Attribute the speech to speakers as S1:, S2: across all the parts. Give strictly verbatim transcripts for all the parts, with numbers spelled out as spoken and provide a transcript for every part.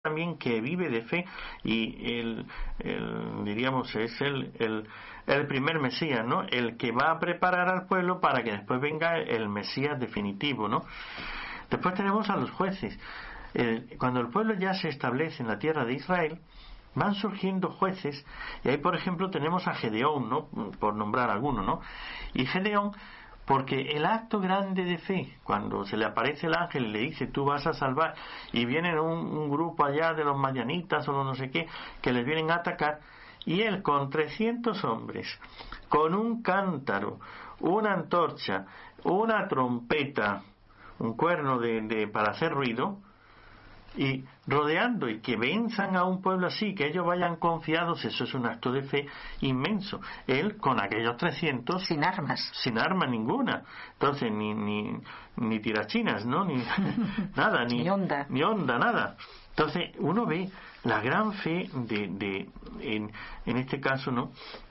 S1: también que vive de fe y el, el diríamos es el, el el primer Mesías, ¿no? El que va a preparar al pueblo para que después venga el Mesías definitivo, ¿no? Después tenemos a los jueces. El, cuando el pueblo ya se establece en la tierra de Israel, van surgiendo jueces, y ahí por ejemplo tenemos a Gedeón, ¿no? Por nombrar alguno, ¿no? Y Gedeón, porque el acto grande de fe, cuando se le aparece el ángel y le dice tú vas a salvar, y vienen un, un grupo allá de los madianitas o no sé qué, que les vienen a atacar, y él con trescientos hombres, con un cántaro, una antorcha, una trompeta, un cuerno de, de para hacer ruido, y rodeando y que venzan a un pueblo así, que ellos vayan confiados, eso es un acto de fe inmenso. Él con aquellos trescientos
S2: sin armas,
S1: sin arma ninguna, entonces ni ni ni tirachinas, ¿no? Ni nada, ni
S2: ni onda,
S1: ni onda, nada. Entonces uno ve la gran fe de de en en este caso, ¿no?,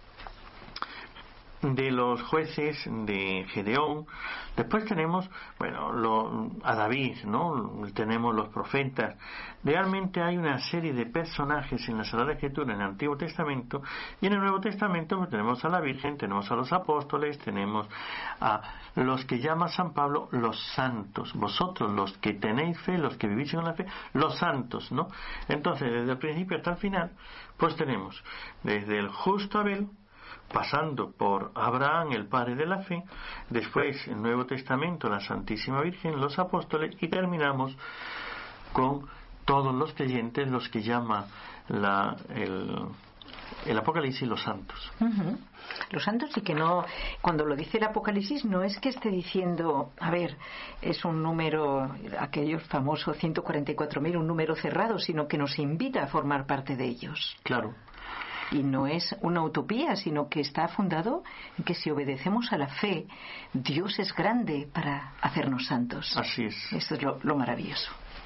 S1: de los jueces, de Gedeón. Después tenemos, bueno, lo, a David, ¿no? Tenemos los profetas. Realmente hay una serie de personajes en la Sagrada Escritura, en el Antiguo Testamento, y en el Nuevo Testamento pues, tenemos a la Virgen, tenemos a los apóstoles, tenemos a los que llama San Pablo los santos. Vosotros, los que tenéis fe, los que vivís en la fe, los santos, ¿no? Entonces, desde el principio hasta el final, pues tenemos desde el justo Abel, pasando por Abraham, el padre de la fe, después el Nuevo Testamento, la Santísima Virgen, los apóstoles, y terminamos con todos los creyentes, los que llama la, el, el Apocalipsis los santos.
S2: Uh-huh. Los santos, y que no, cuando lo dice el Apocalipsis, no es que esté diciendo, a ver, es un número, aquello famoso ciento cuarenta y cuatro mil, un número cerrado, sino que nos invita a formar parte de ellos.
S1: Claro.
S2: Y no es una utopía, sino que está fundado en que si obedecemos a la fe, Dios es grande para hacernos santos.
S1: Así es.
S2: Esto es lo, lo maravilloso.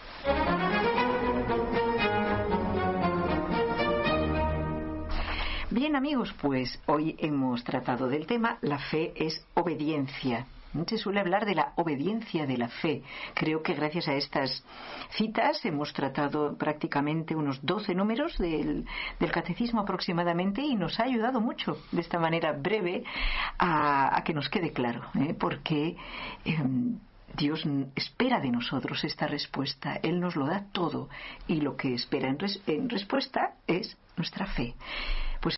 S2: Bien, amigos, pues hoy hemos tratado del tema la fe es obediencia. Se suele hablar de la obediencia de la fe. Creo que gracias a estas citas hemos tratado prácticamente unos doce números del, del catecismo aproximadamente, y nos ha ayudado mucho de esta manera breve a, a que nos quede claro, ¿eh? Porque eh, Dios espera de nosotros esta respuesta. Él nos lo da todo, y lo que espera en, res, en respuesta es nuestra fe. Pues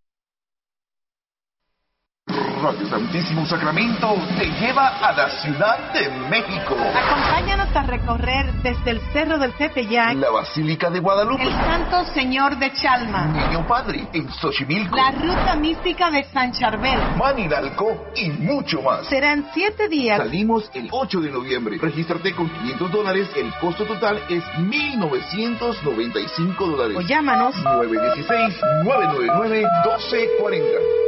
S3: Radio Santísimo Sacramento te lleva a la Ciudad de México.
S4: Acompáñanos a recorrer desde el Cerro del Tepeyac,
S3: la Basílica de Guadalupe,
S4: el Santo Señor de Chalma,
S3: Niño Padre en Xochimilco,
S4: la Ruta Mística de San Charbel,
S3: Manilalco y mucho más.
S4: Serán siete días.
S3: Salimos el ocho de noviembre. Regístrate con quinientos dólares. El costo total es mil novecientos noventa y cinco dólares.
S4: O llámanos
S3: nueve uno seis, nueve nueve nueve, uno dos cuatro cero.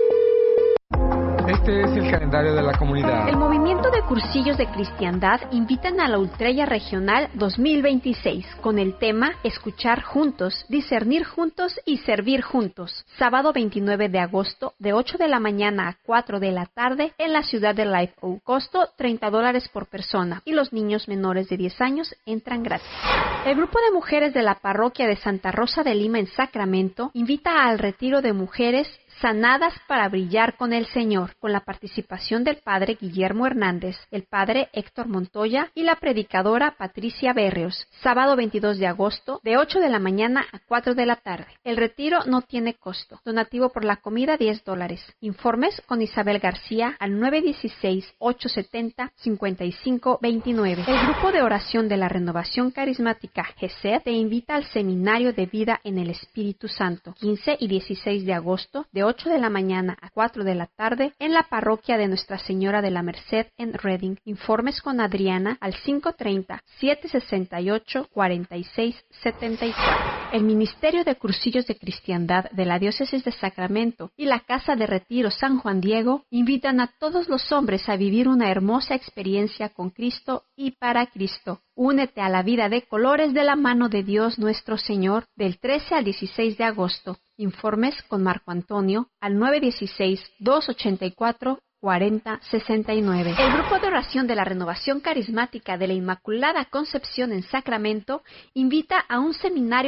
S5: Este es el calendario de la comunidad.
S6: El movimiento de cursillos de cristiandad invitan a la Ultrella Regional dos mil veintiséis con el tema Escuchar juntos, discernir juntos y servir juntos. Sábado veintinueve de agosto de ocho de la mañana a cuatro de la tarde en la ciudad de Live Oak. Costo treinta dólares por persona, y los niños menores de diez años entran gratis. El grupo de mujeres de la parroquia de Santa Rosa de Lima en Sacramento invita al retiro de mujeres Sanadas para brillar con el Señor, con la participación del padre Guillermo Hernández, el padre Héctor Montoya y la predicadora Patricia Berrios. Sábado veintidós de agosto, de ocho de la mañana a cuatro de la tarde. El retiro no tiene costo. Donativo por la comida, diez dólares. Informes con Isabel García al nueve uno seis, ocho siete cero, cinco cinco dos nueve. El grupo de oración de la Renovación Carismática G E S te invita al Seminario de Vida en el Espíritu Santo, quince y dieciséis de agosto, de ocho de la mañana a cuatro de la tarde en la parroquia de Nuestra Señora de la Merced en Reading. Informes con Adriana al cinco treinta, siete sesenta y ocho, cuarenta y seis setenta y cuatro. El Ministerio de Cursillos de Cristiandad de la Diócesis de Sacramento y la Casa de Retiro San Juan Diego invitan a todos los hombres a vivir una hermosa experiencia con Cristo y para Cristo. Únete a la vida de colores de la mano de Dios nuestro Señor del trece al dieciséis de agosto. Informes con Marco Antonio al nueve uno seis, dos ocho cuatro, cuarenta sesenta y nueve. El grupo de oración de la Renovación Carismática de la Inmaculada Concepción en Sacramento invita a un seminario